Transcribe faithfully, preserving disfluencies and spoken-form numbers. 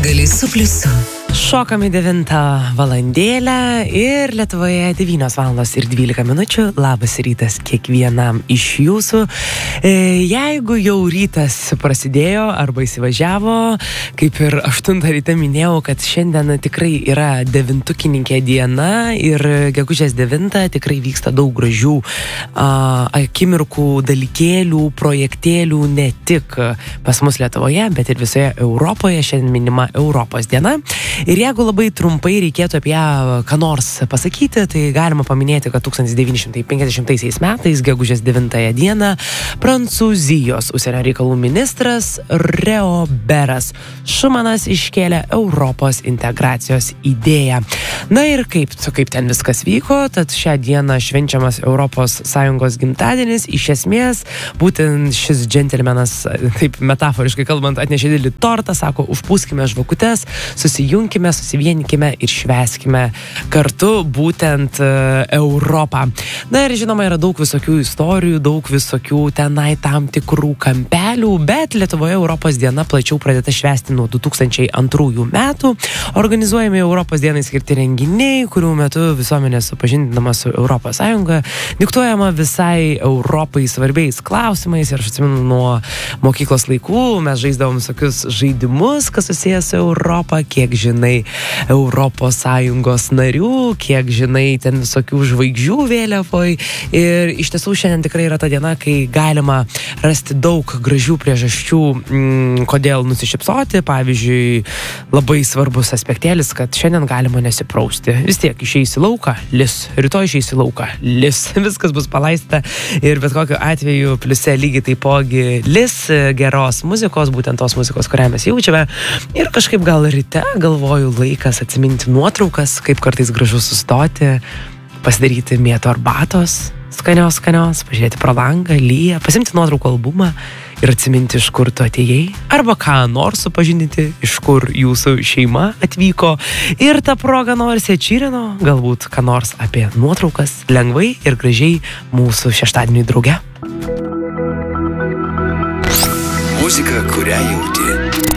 Savaitgalį su Pliusu. Šokam į devintą valandėlę ir Lietuvoje devynios valandos ir dvylika minučių. Labas rytas kiekvienam iš jūsų. E, jeigu jau rytas prasidėjo arba įsivažiavo, kaip ir aštuntą ryte minėjau, kad šiandien tikrai yra devintukininkė diena ir gegužės devintą tikrai vyksta daug gražių a, akimirkų, dalykėlių, projektėlių ne tik pas mus Lietuvoje, bet ir visoje Europoje. Šiandien minima Europos diena. Ir jeigu labai trumpai reikėtų apie ją ką nors pasakyti, tai galima paminėti, kad tūkstantis devyni šimtai penkiasdešimtaisiais metais, gegužės devintąją dieną, Prancūzijos užsienio reikalų ministras Roberas Šumanas iškėlė Europos integracijos idėją. Na ir kaip, kaip ten viskas vyko, tad šią dieną švenčiamas Europos Sąjungos gimtadienis. Iš esmės, būtent šis džentelmenas, taip metaforiškai kalbant, atnešė didelį tortą, sako, užpūskime žvakutes, susijungkime, susivienikime ir švęskime kartu būtent uh, Europą. Na ir žinoma, yra daug visokių istorijų, daug visokių tenai tam tikrų kampelių, bet Lietuvoje Europos diena plačiau pradėta švęsti nuo du tūkstančiai antrųjų metų. Organizuojami Europos dienai skirti renginiai, kurių metu visuomenė supažindinama su Europos Sąjunga, diktuojama visai Europai svarbiais klausimais. Ir aš atsimenu, nuo mokyklos laikų mes žaisdavom visokius žaidimus, kas susijęs su Europą, kiek žinai Europos Sąjungos narių, kiek žinai ten visokių žvaigždžių vėliavoj. Ir iš tiesų šiandien tikrai yra ta diena, kai galima rasti daug gražių priežasčių, m, kodėl nusišypsoti. Pavyzdžiui, labai svarbus aspektėlis, kad šiandien galima nesiprausti. Vis tiek išeis į lauką, lis. Rytoj išeis į lauką, lis. Viskas bus palaista ir bet kokiu atveju Pliuse lygiai taipogi lis geros muzikos, būtent tos muzikos, kurią mes jaučiame. Ir kažkaip gal ryte galvoju, laikas atsiminti nuotraukas, kaip kartais gražu sustoti, pasidaryti mėtų arbatos, skanios, skanios, pažiūrėti pro langą, lyja, pasimti nuotraukų albumą ir atsiminti, iš kur tu atėjai, arba ką nors supažindinti, iš kur jūsų šeima atvyko. Ir tą progą nors Ečyrino, galbūt ką nors apie nuotraukas, lengvai ir gražiai mūsų šeštadienį drauge. Muzika, kurią jauti.